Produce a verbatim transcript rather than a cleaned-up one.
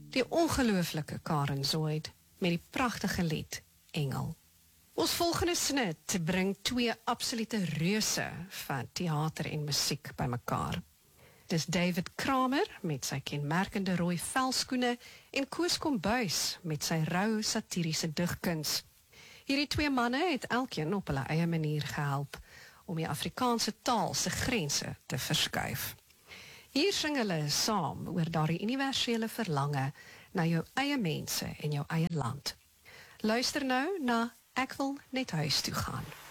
Die ongelooflike Karen Zoid met die pragtige lied Engel. Ons volgende snit bring twee absolute reuse van theater en musiek by mekaar. Dis David Kramer met sy kenmerkende rooi velskoene en Koos Kombuis met sy rou satiriese digkuns. Hierdie twee manne het elkeen op hulle eie manier gehelp om die Afrikaanse taal se grense te verskuif. Hier sing hulle saam oor daardie universele verlange na jou eie mense en jou eie land. Luister nou na Ek wil net huis toe gaan.